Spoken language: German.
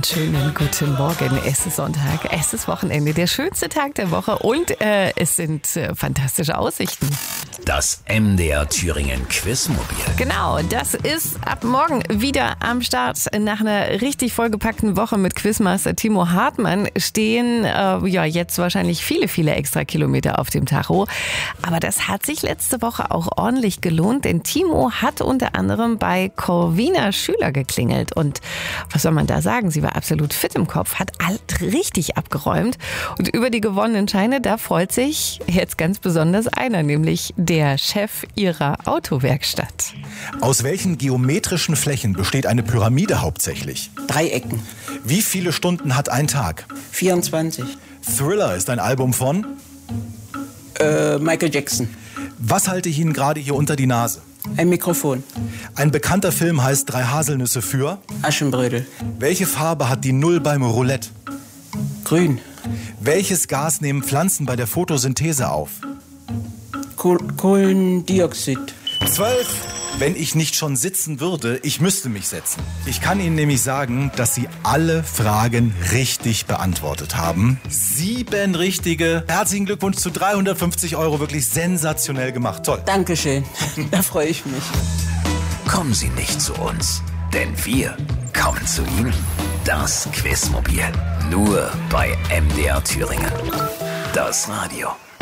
Einen schönen guten Morgen. Es ist Sonntag, es ist Wochenende, der schönste Tag der Woche und es sind fantastische Aussichten. Das MDR Thüringen Quizmobil. Genau, das ist ab morgen wieder am Start. Nach einer richtig vollgepackten Woche mit Quizmaster Timo Hartmann stehen jetzt wahrscheinlich viele extra Kilometer auf dem Tacho. Aber das hat sich letzte Woche auch ordentlich gelohnt, denn Timo hat unter anderem bei Corvina Schüler geklingelt. Und was soll man da sagen? Sie war absolut fit im Kopf, hat alles richtig abgeräumt. Und über die gewonnenen Scheine, da freut sich jetzt ganz besonders einer, nämlich der Chef ihrer Autowerkstatt. Aus welchen geometrischen Flächen besteht eine Pyramide hauptsächlich? Dreiecken. Wie viele Stunden hat ein Tag? 24. Thriller ist ein Album von? Michael Jackson. Was halte ich Ihnen gerade hier unter die Nase? Ein Mikrofon. Ein bekannter Film heißt 3 Haselnüsse für? Aschenbrödel. Welche Farbe hat die Null beim Roulette? Grün. Welches Gas nehmen Pflanzen bei der Photosynthese auf? Kohlendioxid. 12. Wenn ich nicht schon sitzen würde, ich müsste mich setzen. Ich kann Ihnen nämlich sagen, dass Sie alle Fragen richtig beantwortet haben. 7 richtige. Herzlichen Glückwunsch zu 350 €. Wirklich sensationell gemacht. Toll. Dankeschön. Da freue ich mich. Kommen Sie nicht zu uns, denn wir kommen zu Ihnen. Das Quizmobil. Nur bei MDR Thüringen. Das Radio.